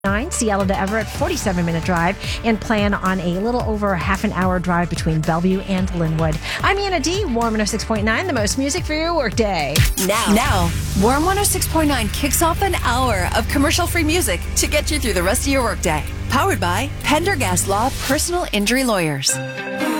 Seattle to Everett, 47-minute drive, and plan on a little over a half an hour drive between Bellevue and Linwood. I'm Anna D. Warm 106.9, the most music for your workday. Now, Warm 106.9 kicks off an hour of commercial-free music to get you through the rest of your workday. Powered by Pendergast Law Personal Injury Lawyers.